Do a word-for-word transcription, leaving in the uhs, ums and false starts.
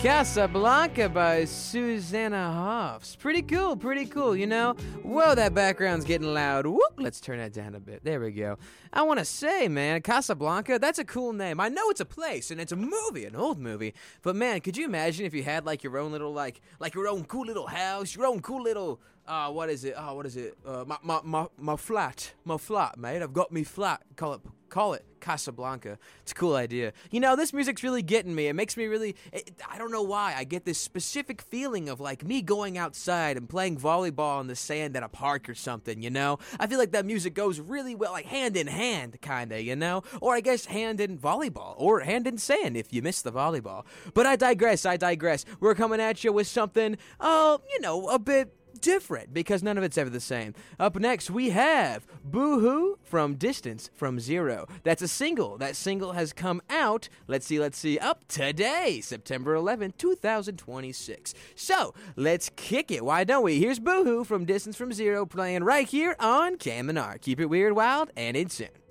Casablanca by Susanna Hoffs. Pretty cool, pretty cool, you know? Whoa, that background's getting loud. Whoop, let's turn that down a bit. There we go. I want to say, man, Casablanca, that's a cool name. I know it's a place, and it's a movie, an old movie. But, man, could you imagine if you had, like, your own little, like, like your own cool little house, your own cool little, uh, what is it? Oh, what is it? Uh, my, my, my, my flat. My flat, mate. I've got me flat. Call it, call it Casablanca. It's a cool idea. You know, this music's really getting me. It makes me really, it, I don't know why, I get this specific feeling of like me going outside and playing volleyball in the sand at a park or something, you know? I feel like that music goes really well, like hand in hand, kinda, you know? Or I guess hand in volleyball, or hand in sand if you miss the volleyball. But I digress, I digress. We're coming at you with something, oh, uh, you know, a bit different, because none of it's ever the same. Up next, we have Boo-Hoo from Distance from Zero. That's a single. That single has come out, let's see, let's see, up today, September eleventh, twenty twenty-six. So, let's kick it. Why don't we? Here's Boo-Hoo from Distance from Zero playing right here on Cam and R. Keep it weird, wild, and insane.